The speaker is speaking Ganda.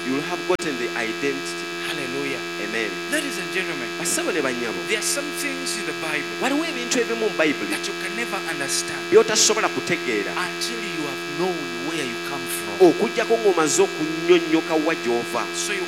you'll have gotten the identity. Hallelujah. Amen. Ladies and gentlemen, Basabo ne banyabo, there are some things in the Bible waliwo ebintu ebimu mu Bayibuli that you can never understand by'otasobola kutegeera until you have known where you come from. okuggyako ng'omaze okunnyonnyoka wa gy'ova. So you